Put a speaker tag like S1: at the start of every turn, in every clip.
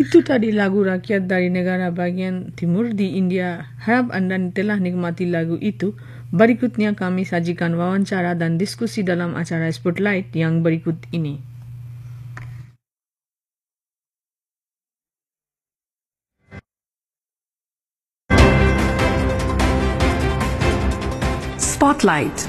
S1: Itu tadi lagu rakyat dari negara bagian timur di India, harap Anda telah nikmati lagu itu. Berikutnya kami sajikan wawancara dan diskusi dalam acara Spotlight yang berikut ini.
S2: Spotlight.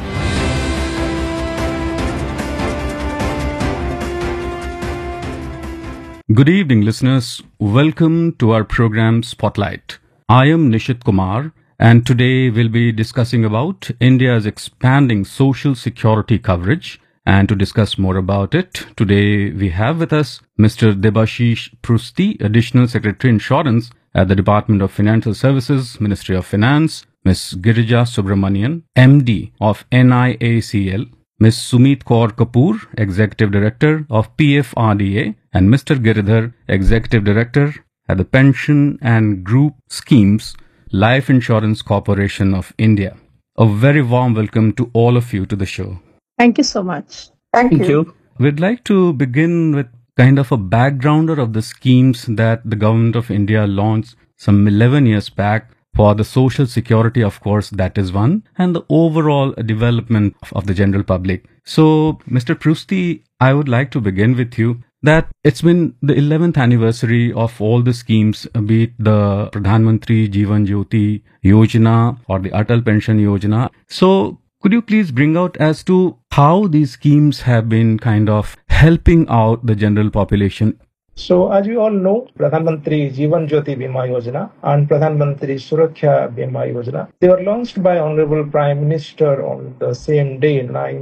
S3: Good evening, listeners. Welcome to our program Spotlight. I am Nishit Kumar, and today we'll be discussing about India's expanding social security coverage. And to discuss more about it, today we have with us Mr. Debashish Prusti, Additional Secretary Insurance at the Department of Financial Services, Ministry of Finance, Ms. Girija Subramanian, MD of NIACL, Ms. Sumit Kaur Kapoor, Executive Director of PFRDA, and Mr. Giridhar, Executive Director at the Pension and Group Schemes Life Insurance Corporation of India. A very warm welcome to all of you to the show.
S4: Thank you so much.
S5: Thank you.
S3: We'd like to begin with kind of a backgrounder of the schemes that the Government of India launched some 11 years back. For the social security, of course, that is one, and the overall development of the general public. So, Mr. Prusti, I would like to begin with you that it's been the 11th anniversary of all the schemes, be it the Pradhan Mantri Jeevan Jyoti Yojana or the Atal Pension Yojana. So, could you please bring out as to how these schemes have been kind of helping out the general population?
S5: So, as you all know, Pradhan Mantri Jeevan Jyoti Bima Yojana and Pradhan Mantri Suraksha Bima Yojana, they were launched by Honorable Prime Minister on the same day,